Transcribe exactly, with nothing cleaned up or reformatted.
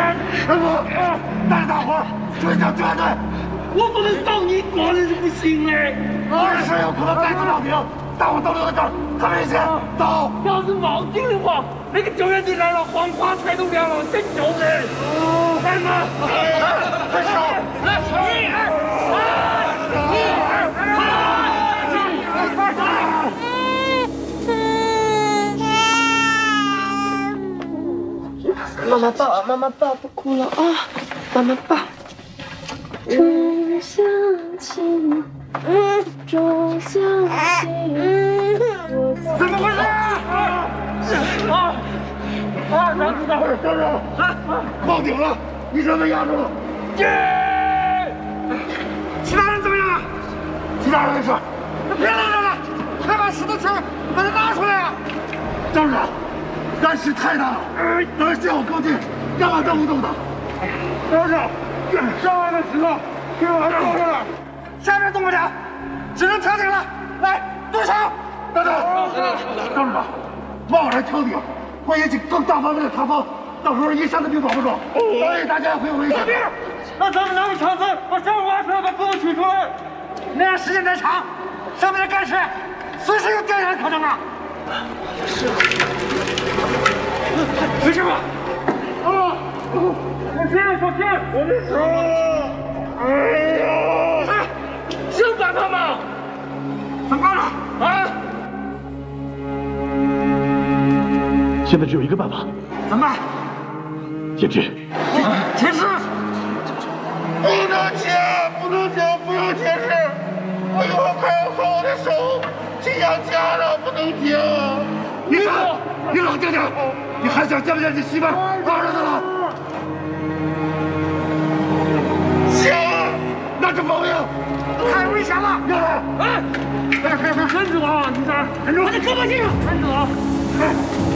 师傅，带着大伙追上军队。 我不能找你一个人是不行的。 二十有可能带走两兵，但我都留在这儿，他们一起走。 要是冒警的话，那个救援队来了，黄花菜都凉了，真救人。来嘛！ 快手！ 来，一二三，一二三。妈妈抱，妈妈抱，不哭了啊！妈妈抱。终相亲，嗯，终相亲。 怎么回事啊？啊啊！哪知道？等等，报警了，医生被压住了。耶！其他人怎么样？其他人没事。别拦着了，快把石头球把它拿出来啊！站长，干尸太大了，等下我高进，让我动不动的。站长。上来的石头给我还放上来，下面动不了，只能挑顶了。来，动手！等等，等着吧，贸然挑顶会引起更大范围的塌方，到时候一下子就保不住，所以大家会有危险。 那咱们拿个铲子把上面挖出来，把洞取出来。 那样时间太长，上面的干尸随时有掉下来可能啊。是。没事吧？啊！小心，小心！我的手！哎呀！想办法吗？怎么办了？啊！ 现在只有一个办法。 怎么办？ 截肢。 截肢！不能切，不能切，不要截肢！我以后快要和我的手去养家了，不能切！你冷，你冷静点！你还想见不见你媳妇儿、儿子了？行，那就报应！太危险了！要来！哎，快快快，跟着我！你这，跟着我！你胳膊紧！跟着我！哎。